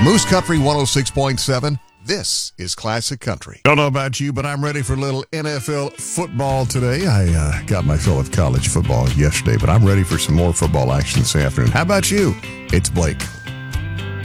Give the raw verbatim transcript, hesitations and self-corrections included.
Moose Country one oh six point seven. This is Classic Country. Don't know about you, but I'm ready for a little N F L football today. I uh, got my fill of college football yesterday, but I'm ready for some more football action this afternoon. How about you? It's Blake.